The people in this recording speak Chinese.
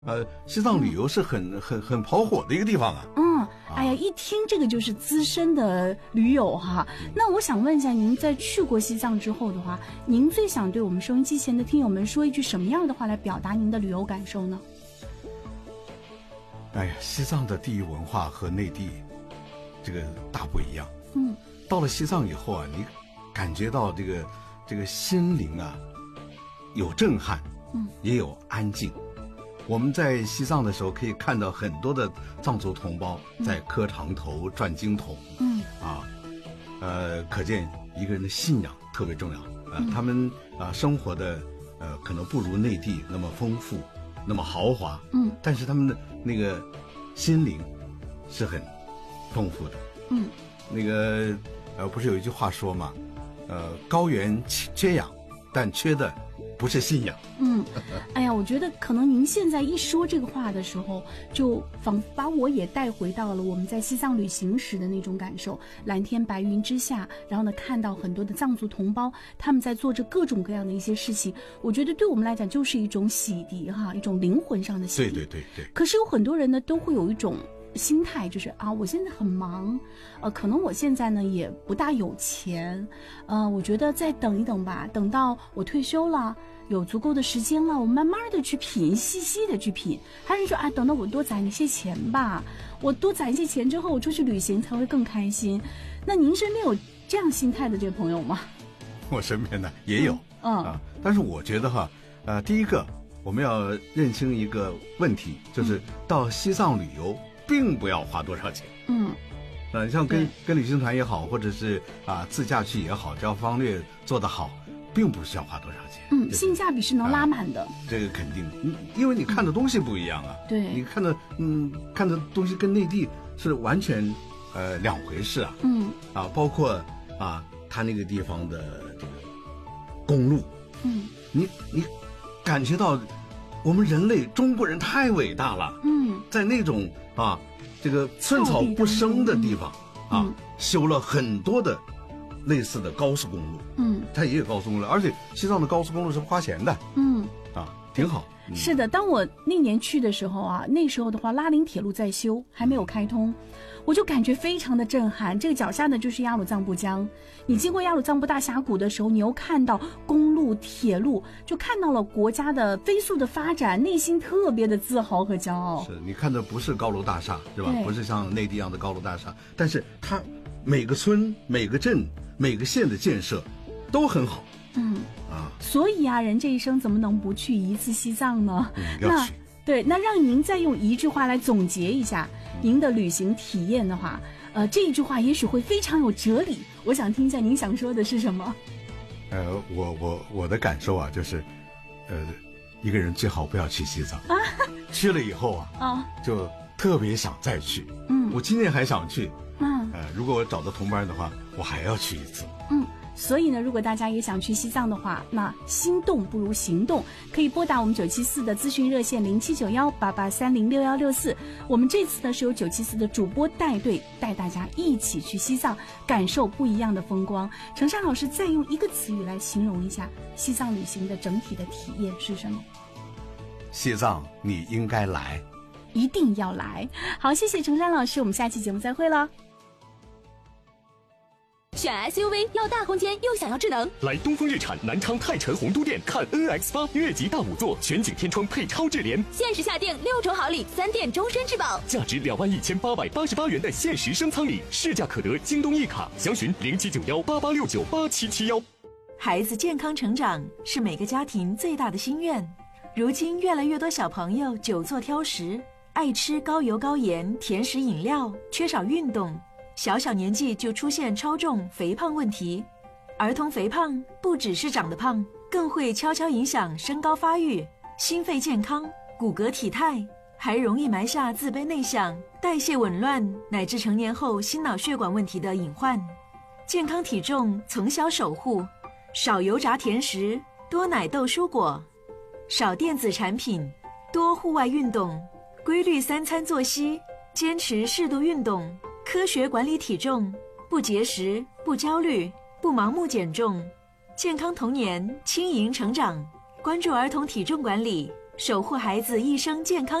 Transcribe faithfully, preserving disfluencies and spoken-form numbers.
呃，西藏旅游是很、嗯、很很跑火的一个地方啊。 嗯，哎呀，一听这个就是资深的驴友哈。嗯、那我想问一下，您在去过西藏之后的话，您最想对我们收音机前的听友们说一句什么样的话来表达您的旅游感受呢？ 哎呀，西藏的地域文化和内地这个大不一样。 嗯， 到了西藏以后啊，你感觉到这个这个心灵啊有震撼，嗯，也有安静。我们在西藏的时候可以看到很多的藏族同胞在磕长头、转经筒，嗯啊，呃，可见一个人的信仰特别重要。呃，嗯、他们啊生活的呃可能不如内地那么丰富，那么豪华，嗯，但是他们的那个心灵是很丰富的，嗯，那个呃不是有一句话说嘛，呃，高原缺氧，但缺的不是信仰。 嗯，哎呀，我觉得可能您现在一说这个话的时候，就仿佛把我也带回到了我们在西藏旅行时的那种感受。蓝天白云之下，然后呢，看到很多的藏族同胞，他们在做着各种各样的一些事情。我觉得对我们来讲就是一种洗涤哈，一种灵魂上的洗涤。 对对对对。 可是有很多人呢，都会有一种心态，就是啊，我现在很忙，呃，可能我现在呢也不大有钱，呃，我觉得再等一等吧，等到我退休了，有足够的时间了，我慢慢的去品，细细的去品。还是说啊，等到我多攒一些钱吧，我多攒一些钱之后，我出去旅行才会更开心。那您身边有这样心态的这位朋友吗？ 我身边呢也有，嗯，嗯啊，但是我觉得哈，呃，第一个我们要认清一个问题，就是到西藏旅游并不要花多少钱。嗯，呃，像跟跟旅行团也好，或者是啊自驾去也好，只要方略做得好，并不需要花多少钱。 嗯，性价比是能拉满的。 啊、这个肯定，因为你看的东西不一样啊。 对， 你看的嗯看的东西跟内地是完全呃两回事啊。嗯，啊，包括啊他那个地方的这个公路，嗯，你你感觉到我们人类中国人太伟大了。嗯，在那种啊这个寸草不生的地方、嗯、啊、嗯、修了很多的类似的高速公路。嗯，它也有高速公路，而且西藏的高速公路是花钱的。嗯，啊，挺好。 嗯、是的，当我那年去的时候啊，那时候的话，拉林铁路在修，还没有开通，我就感觉非常的震撼。这个脚下呢就是雅鲁藏布江，你经过雅鲁藏布大峡谷的时候，你又看到公路、铁路，就看到了国家的飞速的发展，内心特别的自豪和骄傲。 是你看的不是高楼大厦，是吧？不是像内地一样的高楼大厦，但是它每个村、每个镇、每个县的建设都很好。 嗯啊，所以啊，人这一生怎么能不去一次西藏呢？ 嗯，要去。 对，那让您再用一句话来总结一下您的旅行体验的话，呃，这一句话也许会非常有哲理。我想听一下您想说的是什么？ 呃，我我我的感受啊，就是，呃，一个人最好不要去西藏，啊、去了以后啊，啊，就特别想再去。嗯，我今年还想去。嗯，呃，如果我找到同伴的话，我还要去一次。 嗯。所以呢，如果大家也想去西藏的话，那心动不如行动，可以拨打我们九七四的咨询热线零七九幺八八三零六幺六四。我们这次呢是由九七四的主播带队，带大家一起去西藏，感受不一样的风光。程山老师再用一个词语来形容一下西藏旅行的整体的体验是什么？ 西藏你应该来， 一定要来。好，谢谢程山老师，我们下期节目再会了。 选 S U V 要大空间又想要智能， 来东风日产南昌泰辰洪都店看 N X 八 越级大五座全景天窗配超智联， 限时下定六重好礼，三电终身质保， 价值两万一千八百八十八元的限时升舱礼，市价可得京东一卡，详询零七九幺八八六九八七七幺。 孩子健康成长是每个家庭最大的心愿，如今越来越多小朋友久坐挑食，爱吃高油高盐甜食饮料，缺少运动。小小年纪就出现超重、肥胖问题，儿童肥胖不只是长得胖，更会悄悄影响身高发育、心肺健康、骨骼体态，还容易埋下自卑内向、代谢紊乱乃至成年后心脑血管问题的隐患。健康体重从小守护，少油炸甜食，多奶豆蔬果，少电子产品，多户外运动，规律三餐作息，坚持适度运动，科学管理体重，不节食，不焦虑，不盲目减重，健康童年，轻盈成长。关注儿童体重管理， 守护孩子一生健康